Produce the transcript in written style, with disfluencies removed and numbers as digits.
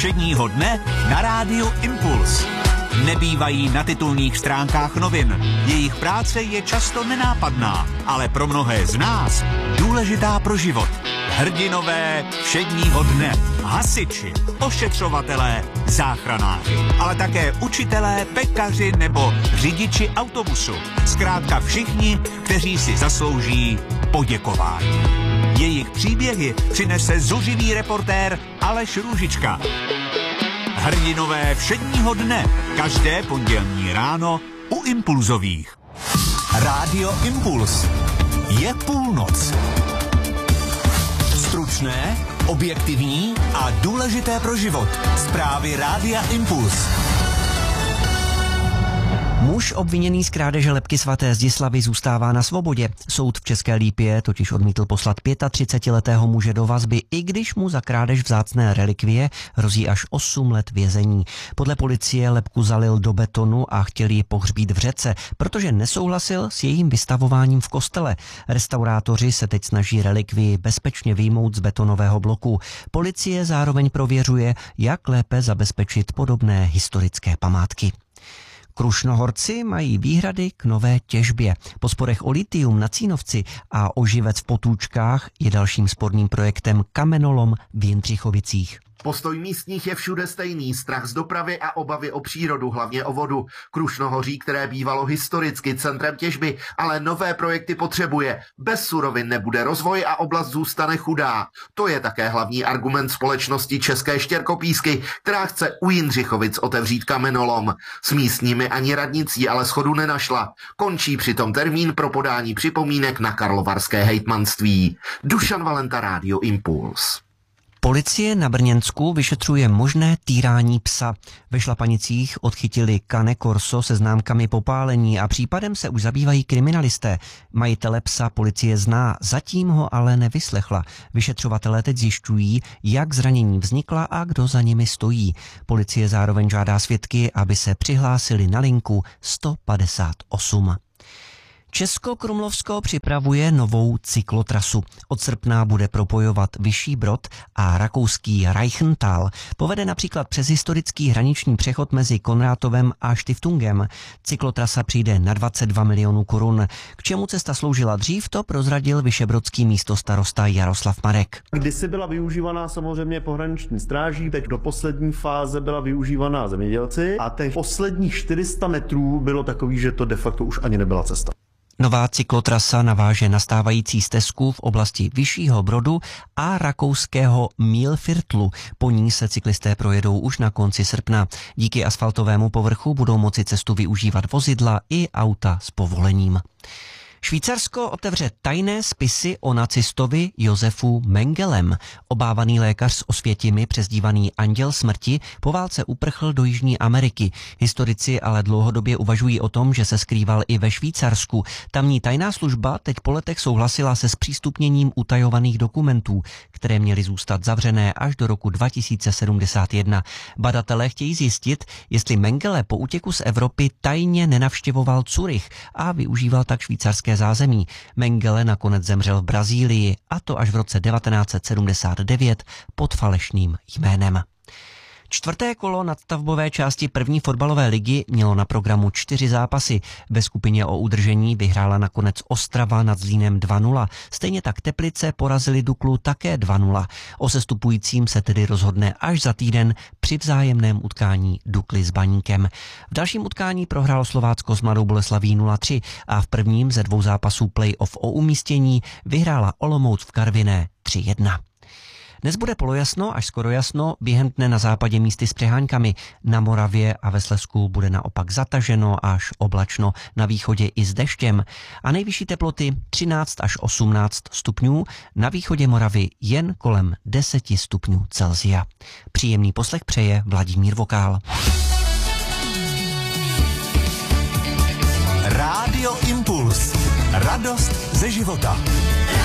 Všedního dne na rádiu Impuls. Nebývají na titulních stránkách novin. Jejich práce je často nenápadná, ale pro mnohé z nás důležitá pro život. Hrdinové všedního dne, hasiči, ošetřovatelé, záchranáři, ale také učitelé, pekaři nebo řidiči autobusu. Zkrátka všichni, kteří si zaslouží poděkování. Jejich příběhy přinese zuřivý reportér Aleš Růžička. Hrdinové všedního dne, každé pondělní ráno u Impulzových. Rádio Impuls. Je půlnoc. Stručné, objektivní a důležité pro život. Zprávy Rádia Impuls. Muž obviněný z krádeže lebky svaté Zdislavy zůstává na svobodě. Soud v České Lípě totiž odmítl poslat 35letého muže do vazby, i když mu za krádež vzácné relikvie hrozí až 8 let vězení. Podle policie lebku zalil do betonu a chtěl ji pohřbít v řece, protože nesouhlasil s jejím vystavováním v kostele. Restaurátoři se teď snaží relikvii bezpečně vyjmout z betonového bloku. Policie zároveň prověřuje, jak lépe zabezpečit podobné historické památky. Krušnohorci mají výhrady k nové těžbě. Po sporech o litium na Cínovci a o živec v Potůčkách je dalším sporným projektem kamenolom v Jindřichovicích. Postoj místních je všude stejný, strach z dopravy a obavy o přírodu, hlavně o vodu. Krušnohoří, které bývalo historicky centrem těžby, ale nové projekty potřebuje. Bez surovin nebude rozvoj a oblast zůstane chudá. To je také hlavní argument společnosti České štěrkopísky, která chce u Jindřichovic otevřít kamenolom. S místními ani radnicí ale shodu nenašla. Končí přitom termín pro podání připomínek na karlovarské hejtmanství. Dušan Valenta, Rádio Impuls. Policie na Brněnsku vyšetřuje možné týrání psa. Ve Šlapanicích odchytili Cane Corso se známkami popálení a případem se už zabývají kriminalisté. Majitele psa policie zná, zatím ho ale nevyslechla. Vyšetřovatelé teď zjišťují, jak zranění vznikla a kdo za nimi stojí. Policie zároveň žádá svědky, aby se přihlásili na linku 158. Česko-Krumlovsko připravuje novou cyklotrasu. Od srpna bude propojovat Vyšší Brod a rakouský Reichental. Povede například přes historický hraniční přechod mezi Konrátovem a Štiftungem. Cyklotrasa přijde na 22 milionů korun. K čemu cesta sloužila dřív, to prozradil vyšebrodský místostarosta Jaroslav Marek. Kdysi byla využívaná samozřejmě pohraniční stráží, teď do poslední fáze byla využívaná zemědělci a těch posledních 400 metrů bylo takový, že to de facto už ani nebyla cesta. Nová cyklotrasa naváže na stávající stezku v oblasti Vyššího Brodu a rakouského Mühlviertlu. Po ní se cyklisté projedou už na konci srpna. Díky asfaltovému povrchu budou moci cestu využívat vozidla i auta s povolením. Švýcarsko otevře tajné spisy o nacistovi Josefu Mengelem. Obávaný lékař z Osvětimi, přezdívaný Anděl smrti, po válce uprchl do Jižní Ameriky. Historici ale dlouhodobě uvažují o tom, že se skrýval i ve Švýcarsku. Tamní tajná služba teď po letech souhlasila se zpřístupněním utajovaných dokumentů, které měly zůstat zavřené až do roku 2071. Badatelé chtějí zjistit, jestli Mengele po útěku z Evropy tajně nenavštěvoval Curych a využíval tak švýcarské zázemí. Mengele nakonec zemřel v Brazílii, a to až v roce 1979 pod falešným jménem. Čtvrté kolo nadstavbové části první fotbalové ligy mělo na programu 4 zápasy. Ve skupině o udržení vyhrála nakonec Ostrava nad Zlínem 2-0. Stejně tak Teplice porazili Duklu také 2-0. O sestupujícím se tedy rozhodne až za týden při vzájemném utkání Dukly s Baníkem. V dalším utkání prohrálo Slovácko s Mladou Boleslaví 0-3 a v prvním ze 2 zápasů play-off o umístění vyhrála Olomouc v Karviné 3-1. Dnes bude polojasno až skoro jasno, během dne na západě místy s přeháňkami. Na Moravě a ve Slezsku bude naopak zataženo až oblačno, na východě i s deštěm. A nejvyšší teploty 13 až 18 stupňů, na východě Moravy jen kolem 10 stupňů Celsia. Příjemný poslech přeje Vladimír Vokál. Rádio Impuls. Radost ze života.